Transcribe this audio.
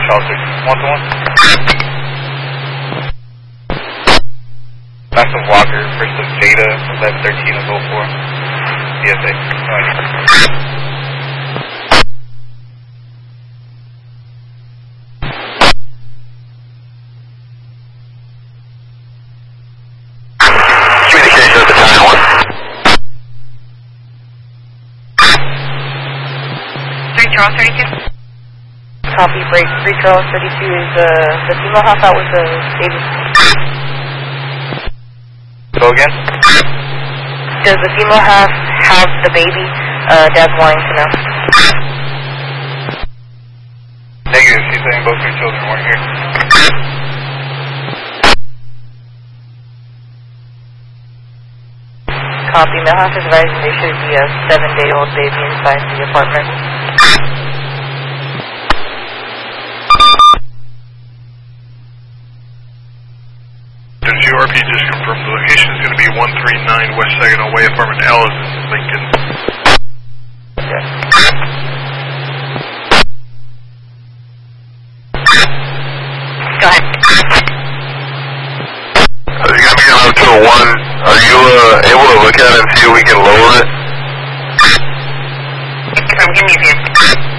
Charles 1-1. Massive Walker, first of Jada, 1113 of 04. PSA. Communication at the time 1. 3 Charles 32. Copy, break. 3 Charles 32 is the female half out with the baby. Go again? Does the female half have the baby? Dad's wanting to know. Negative, she's saying both your children weren't here. Copy, male half is advising there should be a 7-day-old baby inside the apartment. WRP just confirmed the location is going to be 139 West Saginaw Way, apartment L is in Lincoln. Okay. Go ahead. You're going to be on to 1. Are you able to look at it and see if we can lower it? Give me a few.